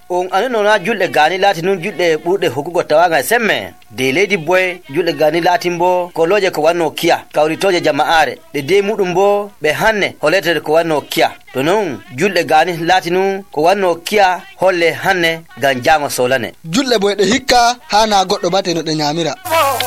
on anona julde gani lati nun julde bude hukugo tawanga semme de lady boy julde gani latimbo ko loje ko wanno kiya kawritoje jama'are de mudum bo be hanne holete ko wanno kiya to non julde gani latinu ko wanno kiya holle hanne ganjango solane julde boy de hikka hana goddo bate no de nyamira